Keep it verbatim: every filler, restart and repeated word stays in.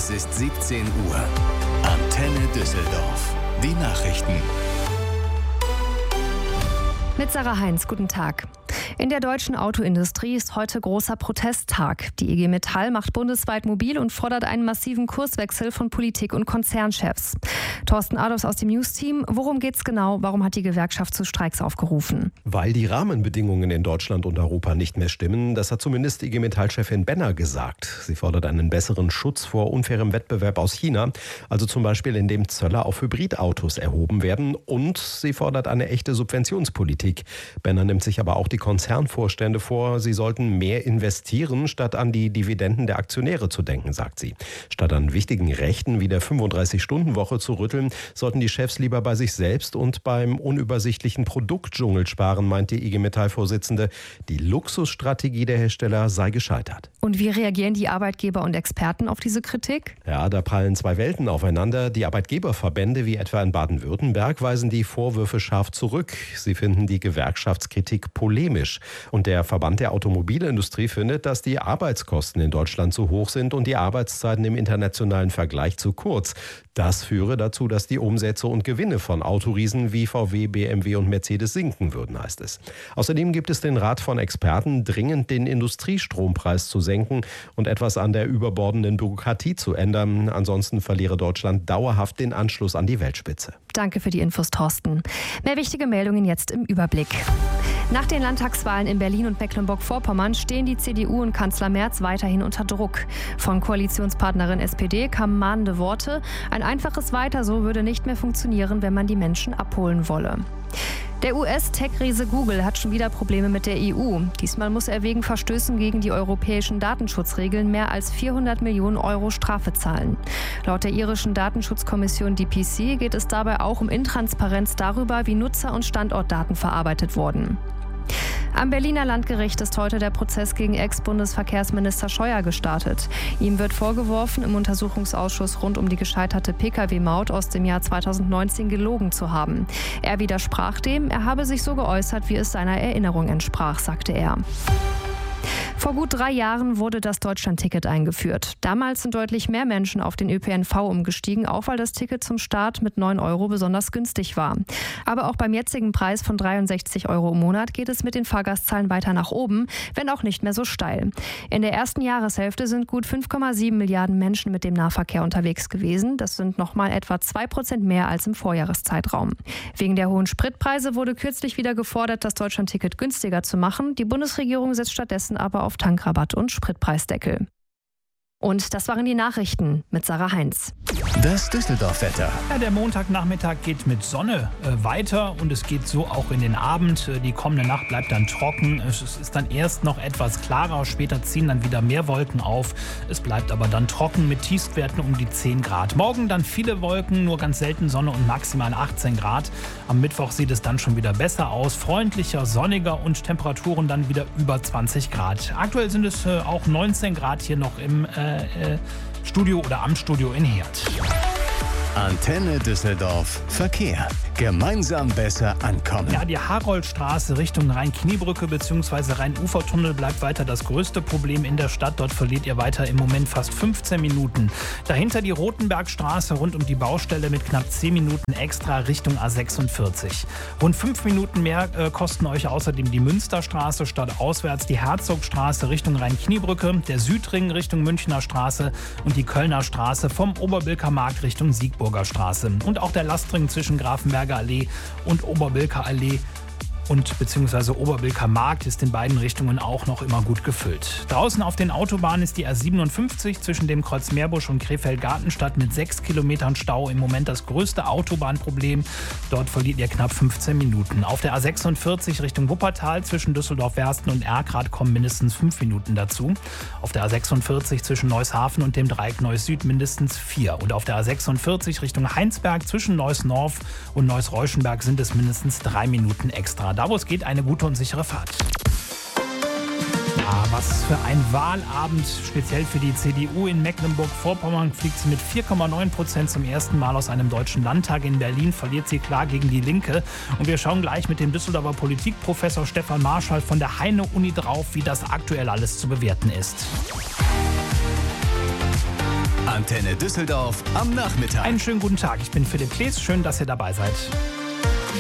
Es ist siebzehn Uhr. Antenne Düsseldorf. Die Nachrichten. Mit Sarah Heinz, guten Tag. In der deutschen Autoindustrie ist heute großer Protesttag. Die I G Metall macht bundesweit mobil und fordert einen massiven Kurswechsel von Politik und Konzernchefs. Thorsten Adolfs aus dem News-Team. Worum geht's genau? Warum hat die Gewerkschaft zu Streiks aufgerufen? Weil die Rahmenbedingungen in Deutschland und Europa nicht mehr stimmen. Das hat zumindest I G Metall-Chefin Benner gesagt. Sie fordert einen besseren Schutz vor unfairem Wettbewerb aus China. Also zum Beispiel, indem Zölle auf Hybridautos erhoben werden. Und sie fordert eine echte Subventionspolitik. Benner nimmt sich aber auch die Konzernvorstände vor, sie sollten mehr investieren, statt an die Dividenden der Aktionäre zu denken, sagt sie. Statt an wichtigen Rechten wie der fünfunddreißig-Stunden-Woche zu rütteln, sollten die Chefs lieber bei sich selbst und beim unübersichtlichen Produktdschungel sparen, meint die I G Metall-Vorsitzende. Die Luxusstrategie der Hersteller sei gescheitert. Und wie reagieren die Arbeitgeber und Experten auf diese Kritik? Ja, da prallen zwei Welten aufeinander. Die Arbeitgeberverbände, wie etwa in Baden-Württemberg, weisen die Vorwürfe scharf zurück. Sie finden die Gewerkschaftskritik polemisch. Und der Verband der Automobilindustrie findet, dass die Arbeitskosten in Deutschland zu hoch sind und die Arbeitszeiten im internationalen Vergleich zu kurz. Das führe dazu, dass die Umsätze und Gewinne von Autoriesen wie V W, B M W und Mercedes sinken würden, heißt es. Außerdem gibt es den Rat von Experten, dringend den Industriestrompreis zu senken und etwas an der überbordenden Bürokratie zu ändern. Ansonsten verliere Deutschland dauerhaft den Anschluss an die Weltspitze. Danke für die Infos, Thorsten. Mehr wichtige Meldungen jetzt im Überblick. Nach den Landtagswahlen in Berlin und Mecklenburg-Vorpommern stehen die C D U und Kanzler Merz weiterhin unter Druck. Von Koalitionspartnerin S P D kamen mahnende Worte. Ein einfaches Weiter so würde nicht mehr funktionieren, wenn man die Menschen abholen wolle. Der U S-Tech-Riese Google hat schon wieder Probleme mit der E U. Diesmal muss er wegen Verstößen gegen die europäischen Datenschutzregeln mehr als vierhundert Millionen Euro Strafe zahlen. Laut der irischen Datenschutzkommission D P C geht es dabei auch um Intransparenz darüber, wie Nutzer- und Standortdaten verarbeitet wurden. Am Berliner Landgericht ist heute der Prozess gegen Ex-Bundesverkehrsminister Scheuer gestartet. Ihm wird vorgeworfen, im Untersuchungsausschuss rund um die gescheiterte Pkw-Maut aus dem Jahr zweitausendneunzehn gelogen zu haben. Er widersprach dem, er habe sich so geäußert, wie es seiner Erinnerung entsprach, sagte er. Vor gut drei Jahren wurde das Deutschlandticket eingeführt. Damals sind deutlich mehr Menschen auf den Ö P N V umgestiegen, auch weil das Ticket zum Start mit neun Euro besonders günstig war. Aber auch beim jetzigen Preis von dreiundsechzig Euro im Monat geht es mit den Fahrgastzahlen weiter nach oben, wenn auch nicht mehr so steil. In der ersten Jahreshälfte sind gut fünf Komma sieben Milliarden Menschen mit dem Nahverkehr unterwegs gewesen. Das sind nochmal etwa zwei Prozent mehr als im Vorjahreszeitraum. Wegen der hohen Spritpreise wurde kürzlich wieder gefordert, das Deutschlandticket günstiger zu machen. Die Bundesregierung setzt stattdessen aber auf Tankrabatt und Spritpreisdeckel. Und das waren die Nachrichten mit Sarah Heinz. Das Düsseldorf-Wetter. Ja, der Montagnachmittag geht mit Sonne äh, weiter und es geht so auch in den Abend. Die kommende Nacht bleibt dann trocken. Es ist dann erst noch etwas klarer. Später ziehen dann wieder mehr Wolken auf. Es bleibt aber dann trocken mit Tiefstwerten um die zehn Grad. Morgen dann viele Wolken, nur ganz selten Sonne und maximal achtzehn Grad. Am Mittwoch sieht es dann schon wieder besser aus. Freundlicher, sonniger und Temperaturen dann wieder über zwanzig Grad. Aktuell sind es äh, auch neunzehn Grad hier noch im äh, Äh, Studio oder am Studio in Herd. Antenne Düsseldorf Verkehr. Gemeinsam besser ankommen. Ja, die Haroldstraße Richtung Rhein-Kniebrücke bzw. Rhein-Ufer-Tunnel bleibt weiter das größte Problem in der Stadt. Dort verliert ihr weiter im Moment fast fünfzehn Minuten. Dahinter die Rotenbergstraße rund um die Baustelle mit knapp zehn Minuten extra Richtung A sechsundvierzig. Rund fünf Minuten mehr äh, kosten euch außerdem die Münsterstraße stadtauswärts, die Herzogstraße Richtung Rhein-Kniebrücke, der Südring Richtung Münchner Straße und die Kölner Straße vom Oberbilker Markt Richtung Siegburger Straße. Und auch der Lastring zwischen Grafenberger Allee und Oberbilker Allee und beziehungsweise Oberbilker Markt ist in beiden Richtungen auch noch immer gut gefüllt. Draußen auf den Autobahnen ist die A siebenundfünfzig zwischen dem Kreuz Meerbusch und Krefeld-Gartenstadt mit sechs Kilometern Stau im Moment das größte Autobahnproblem. Dort verliert ihr knapp fünfzehn Minuten. Auf der A sechsundvierzig Richtung Wuppertal zwischen Düsseldorf-Wersten und Erkrath kommen mindestens fünf Minuten dazu. Auf der A sechsundvierzig zwischen Neußhafen und dem Dreieck Neuss Süd mindestens vier. Und auf der A sechsundvierzig Richtung Heinsberg zwischen Neuss-North und Neuss-Reuschenberg sind es mindestens drei Minuten extra. Da wo es geht, eine gute und sichere Fahrt. Ja, was für ein Wahlabend, speziell für die C D U in Mecklenburg-Vorpommern fliegt sie mit vier Komma neun Prozent zum ersten Mal aus einem deutschen Landtag. In Berlin verliert sie klar gegen die Linke. Und wir schauen gleich mit dem Düsseldorfer Politikprofessor Stefan Marschall von der Heine-Uni drauf, wie das aktuell alles zu bewerten ist. Antenne Düsseldorf am Nachmittag. Einen schönen guten Tag, ich bin Philipp Klees, schön, dass ihr dabei seid.